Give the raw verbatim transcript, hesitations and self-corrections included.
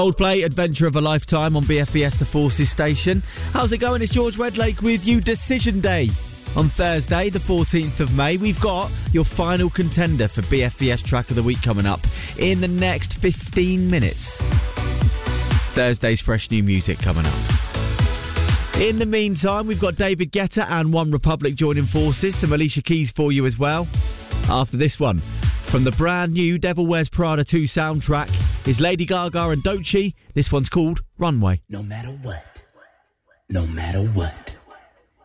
Coldplay, Adventure of a Lifetime on B F B S The Forces station. How's it going? It's George Redlake with you. Decision Day. On Thursday, the fourteenth of May, we've got your final contender for B F B S Track of the Week coming up in the next fifteen minutes. Thursday's fresh new music coming up. In the meantime, we've got David Guetta and One Republic joining forces. Some Alicia Keys for you as well. After this one, from the brand new Devil Wears Prada two soundtrack, is Lady Gaga and Doechii. This one's called Runway. No matter what, no matter what.